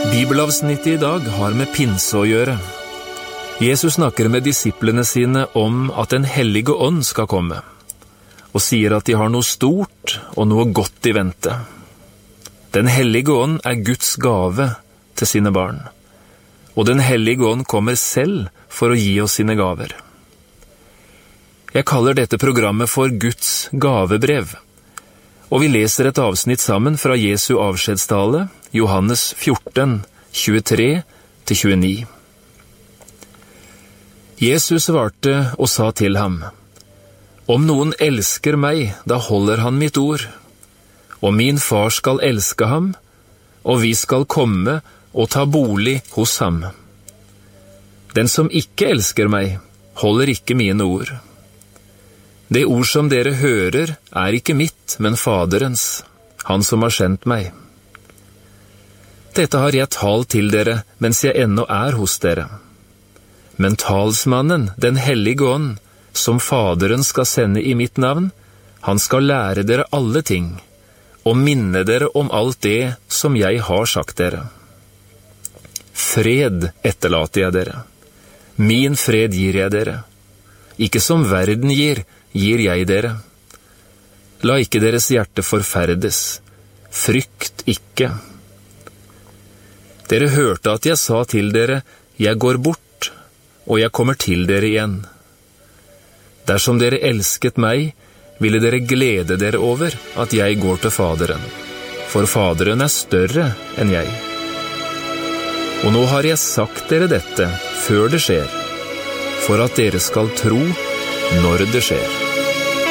Bibelavsnittet i dag har med pinse å gjøre. Jesus snakker med disiplene sine om at Den hellige ånd skal komme, og sier at de har noe stort og noe godt i vente. Den hellige ånd er Guds gave til sine barn, og Den hellige ånd kommer selv for å gi oss sine gaver. Jeg kaller dette programmet for Guds gavebrev, og vi leser et avsnitt sammen fra Jesu avskjedstale, Johannes 14, 23-29. Jesus svarte og sa til ham: «Om noen elsker meg, da holder han mitt ord, og min far skal elske ham, og vi skal komme og ta bolig hos ham. Den som ikke elsker meg, holder ikke mine ord. Det ord som dere hører er ikke mitt, men Faderens, han som har sendt meg. Dette har jeg talt til dere mens jeg ennå er hos dere. Men talsmannen, Den hellige ånd, som Faderen skal sende i mitt navn, han skal lære dere alle ting, og minne dere om alt det som jeg har sagt dere. Fred etterlater jeg dere. Min fred gir jeg dere. Ikke som verden gir jeg dere. La ikke deres hjerte forferdes. Frykt ikke. Dere hørte at jeg sa til dere, jeg går bort, og jeg kommer til dere igjen. Dersom dere elsket meg, ville dere glede dere over at jeg går til Faderen, for Faderen er større enn jeg. Og nå har jeg sagt dere dette før det skjer, for at dere skal tro når det skjer.